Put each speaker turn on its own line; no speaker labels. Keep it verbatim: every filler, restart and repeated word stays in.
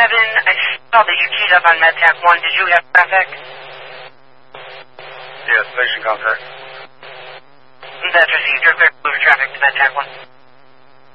seven, I saw that you keyed up on MedTac one. Did you have traffic?
Yes, station contact.
That's received. You're clear to move your traffic to MedTac one.